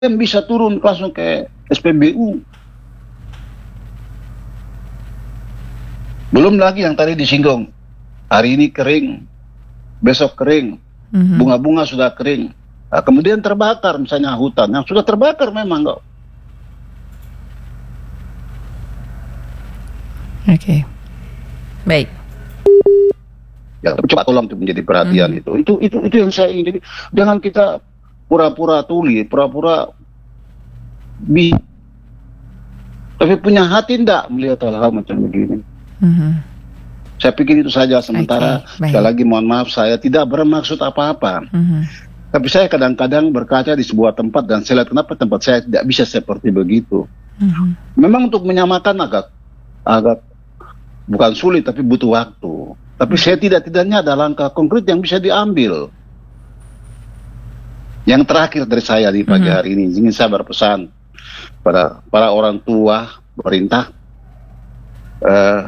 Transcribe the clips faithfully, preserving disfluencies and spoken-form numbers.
bisa turun langsung ke S P B U. Belum lagi yang tadi disinggung, hari ini kering, besok kering, mm-hmm. bunga-bunga sudah kering, nah, kemudian terbakar misalnya hutan yang sudah terbakar memang kok. Oke, okay. Baik. Ya, coba tolong itu menjadi perhatian mm-hmm. itu. Itu itu itu yang saya ingin. Jadi jangan kita pura-pura tuli, pura-pura bi, tapi punya hati enggak melihat hal-hal macam begini. Mm-hmm. Saya pikir itu saja sementara. Okay, sekali lagi mohon maaf, saya tidak bermaksud apa-apa. Mm-hmm. Tapi saya kadang-kadang berkaca di sebuah tempat dan saya lihat kenapa tempat saya tidak bisa seperti begitu. Mm-hmm. Memang untuk menyamakan agak agak bukan sulit tapi butuh waktu. Tapi saya tidak-tidaknya ada langkah konkret yang bisa diambil. Yang terakhir dari saya di pagi mm-hmm. hari ini, ingin saya berpesan pada para orang tua, pemerintah, uh,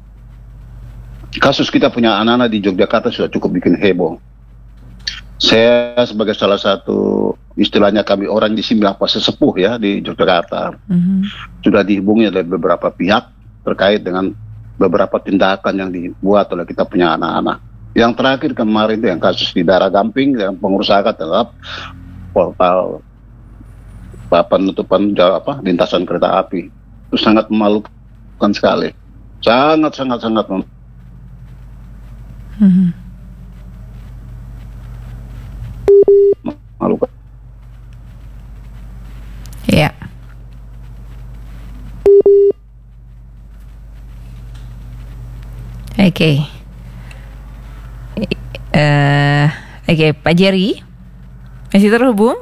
kasus kita punya anak-anak di Yogyakarta sudah cukup bikin heboh. Saya sebagai salah satu, istilahnya kami orang di sini apa sesepuh ya di Yogyakarta, mm-hmm. sudah dihubungi oleh beberapa pihak terkait dengan beberapa tindakan yang dibuat oleh kita punya anak-anak. Yang terakhir kemarin itu yang kasus di daerah Gamping yang pengerusakan terhadap portal penutupan apa lintasan kereta api. Itu sangat memalukan sekali. Sangat sangat sangat mem- hmm. memalukan. Ya. Oke, okay. uh, oke okay. Pak Jerry masih terhubung?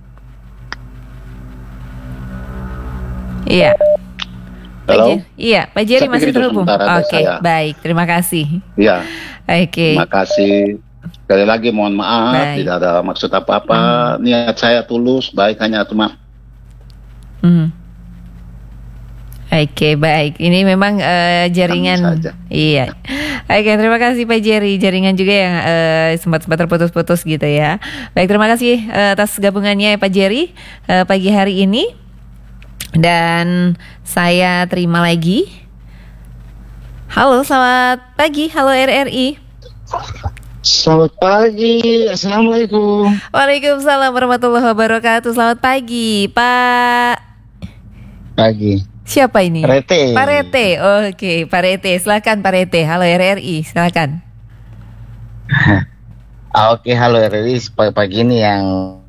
Iya. Halo. Pak iya, Pak Jerry masih terhubung. Oke, okay, baik, terima kasih. Iya. Oke. Okay. Terima kasih. Sekali lagi mohon maaf, baik. Tidak ada maksud apa-apa. Hmm. Niat saya tulus, baik hanya cuma. Hmm. Oke, okay, baik. Ini memang uh, jaringan. Iya. Oke, okay, terima kasih Pak Jerry. Jaringan juga yang uh, sempat-sempat terputus-putus gitu ya. Baik, terima kasih uh, atas gabungannya Pak Jerry uh, pagi hari ini. Dan saya terima lagi. Halo, selamat pagi. Halo R R I. Selamat pagi. Assalamualaikum. Waalaikumsalam warahmatullahi wabarakatuh. Selamat pagi, Pak. Pagi. Siapa ini? Rete. Pak Rete. Oke, okay. Pak Rete. Silakan Pak Rete. Halo R R I. Silakan. Oke, halo R R I. Pagi ini yang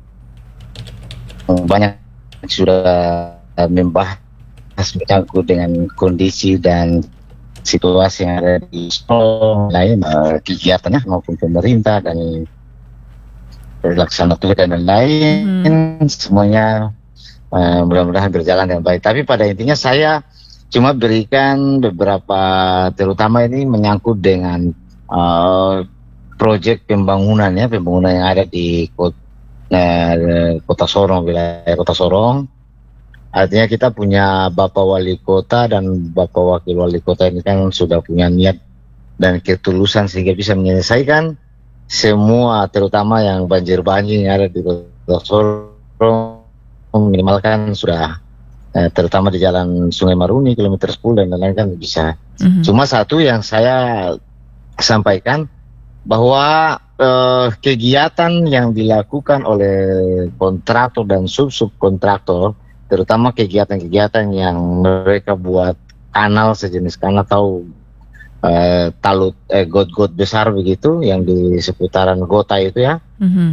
banyak sudah membahas menyangkut dengan kondisi dan situasi yang ada di sekolah lain, uh, kegiatannya maupun pemerintah dan pelaksana tugas dan lain-lain, hmm. semuanya uh, mudah-mudahan berjalan dengan baik. Tapi pada intinya saya cuma berikan beberapa, terutama ini menyangkut dengan uh, proyek pembangunan ya, pembangunan yang ada di kota, uh, kota Sorong, wilayah kota Sorong. Artinya kita punya Bapak Wali Kota dan Bapak Wakil Wali Kota ini kan sudah punya niat dan ketulusan sehingga bisa menyelesaikan semua, terutama yang banjir-banjir yang ada di Kota Sorong, minimalkan sudah eh, terutama di Jalan Sungai Maruni kilometer sepuluh dan lain-lain kan bisa. Mm-hmm. Cuma satu yang saya sampaikan bahwa eh, kegiatan yang dilakukan oleh kontraktor dan sub-sub kontraktor, terutama kegiatan-kegiatan yang mereka buat kanal sejenis kanal atau eh, talut eh, got-got besar begitu yang di seputaran kota itu ya. Mm-hmm.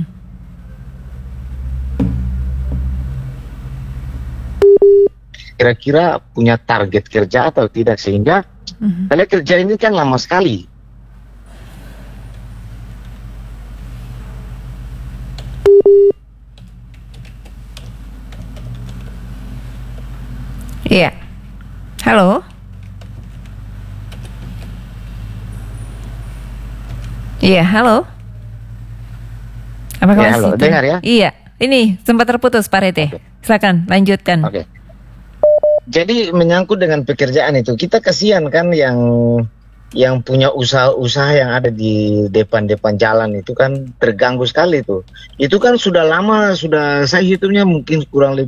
Kira-kira punya target kerja atau tidak, sehingga mm-hmm. karena kerja ini kan lama sekali. Iya. Halo. Iya, halo. Apakah ya, halo, dengar ya? Iya, ini sempat terputus Pak Rete. Okay. Silakan lanjutkan. Oke. Okay. Jadi menyangkut dengan pekerjaan itu, kita kasihan kan yang yang punya usaha-usaha yang ada di depan-depan jalan itu kan terganggu sekali tuh. Itu kan sudah lama, sudah saya hitungnya mungkin kurang lebih